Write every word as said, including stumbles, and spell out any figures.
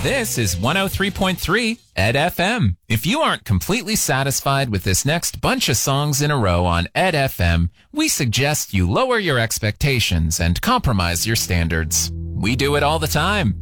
This is one oh three point three Ed F M. If you aren't completely satisfied with this next bunch of songs in a row on Ed F M, we suggest you lower your expectations and compromise your standards. We do it all the time.